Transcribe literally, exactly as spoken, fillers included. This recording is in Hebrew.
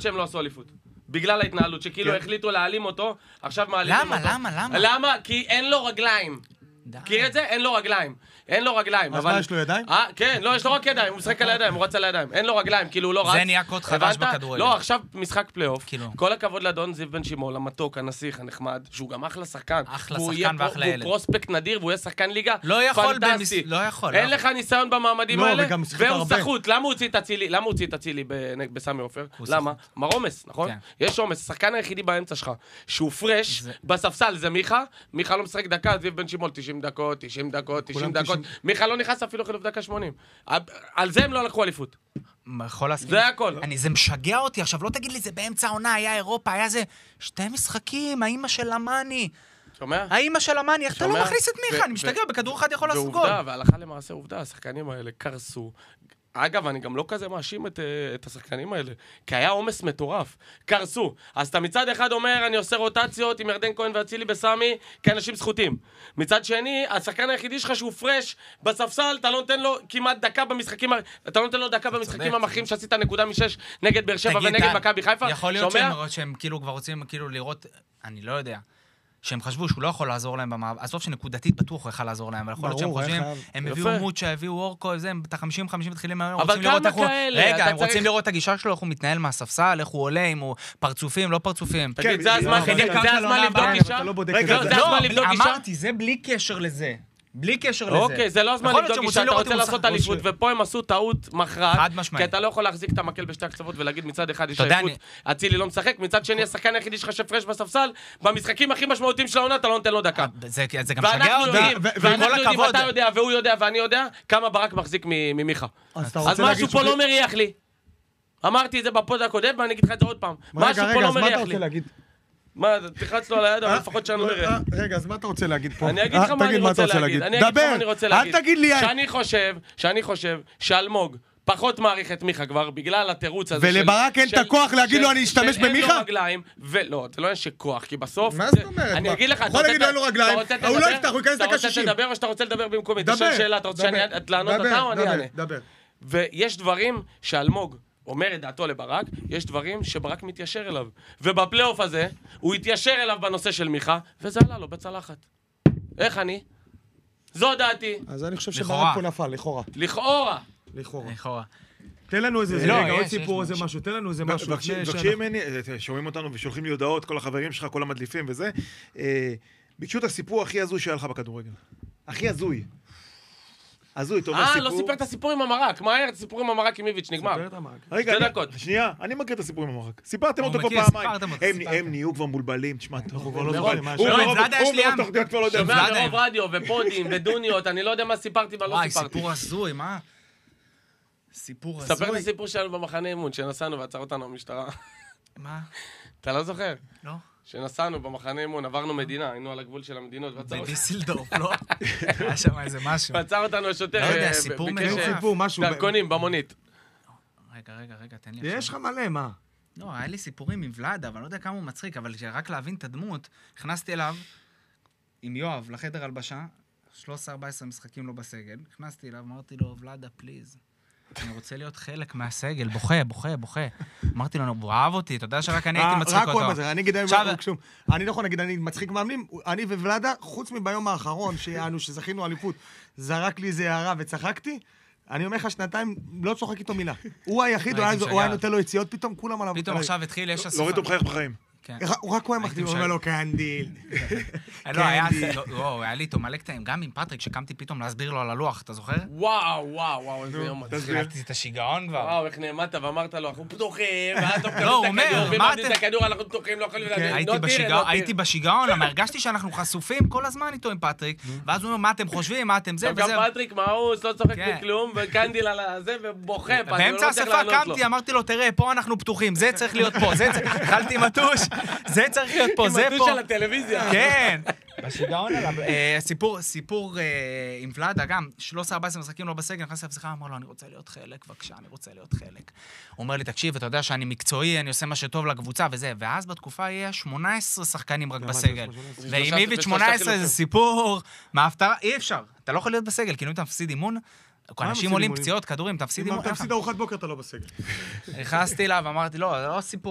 שהם לא עשו אליפות. בגלל ההתנהלות, שכאילו החליטו להעלים אותו, עכשיו מעלים אותו. למה, למה, למה? למה? כי אין לו רגליים. מכיר את זה? אין לו רגליים. אין לו רגליים. אז מה, יש לו ידיים? אה, כן, לא, יש לו רק ידיים, הוא משחק על הידיים, הוא רץ על הידיים. אין לו רגליים, כאילו הוא לא רץ. זה נהיה קוד חדש בכדורגל. לא, עכשיו משחק פלייאוף. כאילו. כל הכבוד לאדון זיו בן שמעון, המתוק, הנסיך, הנחמד, שהוא גם אחלה שחקן. אחלה שחקן ואחלה ילד. והוא פרוספקט נדיר, והוא יהיה שחקן ליגה. לא יכול, פנטסטי. לא יכול. אין לך ניסיון במעמדים לא, האלה, וגם משחק והוא הרבה. סחוט. למה הוא הוציא את אצילי? למה הוא הוציא את אצילי בסמי עופר? למה? מר עומס, נכון? כן. יש עומס, השחקן היחידי באמצע שלך, שהוא פרש, זה- בספסל זה מיכה, מיכה לא משחק דקה, זיו בן שמעון תשעים דקות, תשעים דקות, תשעים כולם דקות, תשעים. מיכה לא נכנס אפילו חילוף דקה שמונים. על זה הם לא לקחו אליפות. יכול להסכים. זה הכל. אני, זה משגע אותי, עכשיו לא תגיד לי, זה באמצע העונה, היה אירופה, היה זה שתי משחקים, האמא של המאני. שומע? האמא של המאני, איך אתה שומע? לא מכניס את מיכה? ו- אני משתגע, ו- בכדור אחד יכול לעשות גול. ועובדה, והלכה למעשה עובדה, השחקנים האלה קרסו. אגב, אני גם לא כזה מאשים את, אה, את השחקנים האלה, כי היה עומס מטורף, קרסו. אז אתה מצד אחד אומר, אני עושה רוטציות עם ירדן כהן ואצילי בסמי, כאנשים זכותים. מצד שני, השחקן היחידי שלך שהוא פרש בספסל, אתה לא נותן לו כמעט דקה במשחקים, אתה לא נותן לו דקה במשחקים המחרים שעשית נקודה משש נגד באר שבע תגיד, ונגד אתה- מכבי חיפה. יכול להיות שומע? שהם, שהם כאילו כבר רוצים כאילו לראות, אני לא יודע, שהם חשבו שהוא לא יכול לעזור להם במאבק, עזוב שנקודתית בטוח הוא יכול לעזור להם, אבל יכול להיות שהם ברור, חושבים, איך הם יפה. הביאו מוצ'ה, הביאו אורקו, זה, הם את ה-חמישים חמישים מתחילים, הם אבל רוצים לראות כמה איך הוא... כאלה? רגע, אתה הם רוצים צריך- לראות את הגישה שלו, איך הוא מתנהל מהספסל, איך הוא עולה, אם הוא פרצופים, לא פרצופים. תגיד, כן, זה הזמן, לא, זה- אבל- זה הזמן לבדוק אבל גישה? אתה לא בודק רגע, את זה. זה לא, הזמן לבדוק גישה? אמרתי, זה בלי קשר לזה. בלי קשר לזה. אוקיי, זה לא הזמן יכול להיות לבדוק שהם גישה, רוצים אתה לראות רוצה אם הוא לעשות שחק- אליפות, ופה הם עשו טעות מכרעת, חד משמעית. כי אתה לא יכול להחזיק את המקל בשתי הקצוות ולהגיד מצד אחד יש אתה יודע, אליפות, אצילי לא משחק, מצד שני השחקן היחידי שלך שפרש בספסל, במשחקים הכי משמעותיים של העונה אתה לא נותן לו דקה. זה זה גם משגע ואנחנו אותי. יודעים, ו- ואנחנו וכל יודעים, הכבוד. אתה יודע, והוא יודע, ואני יודע, כמה ברק מחזיק מ- ממיכה. אז אתה אז רוצה להגיד משהו פה שהוא- לא מריח לי. אמרתי את זה בפוד הקודם, ואני אגיד לך את זה עוד פעם. רגע, משהו פה רגע, לא אז מה אתה מריח לי. רוצה להגיד? מה, תחץ לו על היד, אבל לפחות שאני לא אה, אראה. אה, רגע, אז מה אתה רוצה להגיד פה? אני אגיד לך אה, מה תגיד אני רוצה אתה להגיד. אני אגיד לך מה אני רוצה להגיד. אל תגיד לי... שאני חושב, שאני חושב שאלמוג פחות מעריך את מיכה כבר, בגלל התירוץ הזה של... ולברק אין את של- הכוח להגיד של- לו, אני אשתמש של אין במיכה? לו רגליים, ולא, זה לא עניין של כוח, כי בסוף... מה זה- זאת אומרת? אני מה? אגיד לך, אתה יכול רוצה- להגיד לו, אין לו רגליים, אתה רוצה הוא לא לדבר? יפתח, הוא ייכנס אתה דקה רוצה שישים. לדבר או שאתה רוצה לדבר במקומי? דבר, תשאל שאלה, אתה רוצה שאני דבר, לענות דבר, אתה או אני דבר, אענה? דבר. ויש דברים שאלמוג אומר את דעתו לברק, יש דברים שברק מתיישר אליו. ובפלייאוף הזה, הוא התיישר אליו בנושא של מיכה, וזה עלה לו בצלחת. איך אני? זו דעתי. אז אני חושב לכאורה. שברק פה נפל, לכאורה. לכאורה. לכאורה. לכאורה. תן לנו איזה, לא, רגע, עוד יש, סיפור, יש איזה משהו, תן לנו איזה משהו. מבקשים לפני מבקשים שאנחנו- ממני, אה, שומעים אותנו ושולחים לי הודעות, כל החברים שלך, כל המדליפים וזה. אה, ביקשו את הסיפור הכי הזוי שהיה לך בכדורגל. הכי הזוי. הזוי, אתה אומר אה, סיפור. לא סיפר את הסיפור עם המרק. מהר, את הסיפור עם המרק עם איביץ', נגמר. ספר את המאג. רגע, שתי אני- דקות. שנייה, אני מכיר את הסיפור עם המרק. סיפרתם הוא אותו פה מכיר, פעמיים. סיפרתם אותו, הם- סיפרתם. הם נהיו כבר מבולבלים, תשמע, אנחנו כבר לא מרוב- זוכרים מה הוא לא, מרוב- עם ולאדה יש הוא לי מרוב ים. תוכניות כבר לא יודע. שומע ולאדם. מרוב רדיו ופודים ודוניות, אני לא יודע מה סיפרתי ולא וואי, סיפרתי. סיפור הזוי, מה? סיפור הזוי. ספר את הסיפור שלנו במחנה אימון, שנסענו ועצר אותנו המשטרה. מה? אתה לא זוכר? לא. שנסענו במחנה אימון, עברנו מדינה, היינו על הגבול של המדינות, ועצר אותנו- בדיסילדורף, לא? היה שם איזה משהו. ועצר אותנו השוטר, לא יודע, אה, סיפור ביקש, מטורף. אה, סיפור, משהו. דרכונים במונית. רגע, רגע, רגע, תן לי יש לך מלא, מה? לא, היה לי סיפורים עם ולאדה, אבל אני לא יודע כמה הוא מצחיק, אבל רק להבין את הדמות, נכנסתי אליו עם יואב לחדר הלבשה, שלוש עשרה ארבע עשרה משחקים לא בסגל, נכנסתי אליו, אמרתי לו, ולאדה, פליז, אני רוצה להיות חלק מהסגל, בוכה, בוכה, בוכה. אמרתי לו, הוא אהב אותי, אתה יודע שרק אני הייתי מצחיק רק הוא אותו. מצחיק, אני אגיד, עכשיו- אני לא יכול להגיד, אני מצחיק מאמנים, אני וולאדה, חוץ מביום האחרון, שיענו, שזכינו אליפות, זרק לי איזה הערה וצחקתי, אני אומר לך, שנתיים, לא צוחק איתו מילה. הוא היחיד, הוא היה- הייתי הוא היה משגע. נותן לו יציאות פתאום, כולם עליו. פתאום עכשיו התחיל, יש לא אסופה. ראיתו בחייך בחיים. כן. הוא רק הוא היה מחתים, הוא אומר לו, קנדיל. לא, היה, קנדי. לא, לא, היה לי איתו מלא קטעים, גם עם פטריק, שקמתי פתאום להסביר לו על הלוח, אתה זוכר? וואו, וואו, וואו, איזה יום מצחיק. התחילתי את השיגעון כבר. וואו, איך נעמדת ואמרת לו, אנחנו פתוחים, ואז אתה מקבל לא, הוא את אומר, הכדור, ואם מה מאבדים את אתם- הכדור, אנחנו פתוחים, לא יכולים לדעת. הייתי לא תראה, בשיגעון, לא תראה. הייתי בשיגעון, למה הרגשתי שאנחנו חשופים כל הזמן איתו עם פטריק, ואז הוא אומר, מה אתם חושבים, מה אתם זה עכשיו וזה. גם פטריק מאוס, לא צוחק כן. בכלום, וקנדיל על הזה, ובוכה. פטריק, באמצע לא מצליח השפה לענות לו. קמתי, אמרתי לו, תראה, פה אנחנו פתוחים, זה צריך להיות פה, זה צריך, אכלתי מטוש, זה צריך להיות פה, זה עם פה. הטוש על הטלוויזיה. כן. בשיגעון עליו. אה, סיפור, סיפור אה, עם ולאדה, גם, שלוש עשרה ארבע עשרה משחקים לא בסגל, נכנס לשיחה, אמר לו, אני רוצה להיות חלק, בבקשה, אני רוצה להיות חלק. הוא אומר לי, תקשיב, אתה יודע שאני מקצועי, אני עושה מה שטוב לקבוצה וזה, ואז בתקופה יהיה שמונה עשרה שחקנים רק בסגל. ועם איביץ' שמונה עשרה זה סיפור, מההפטרה, אי אפשר, אתה לא יכול להיות בסגל, כאילו אם אתה מפסיד אימון, אנשים מפסיד עולים אימונים? פציעות, כדורים, אתה מפסיד אם אימון. אתה מפסיד ארוחת בוקר, אתה לא בסגל. נכנסתי אליו, אמרתי, לא, זה לא סיפור.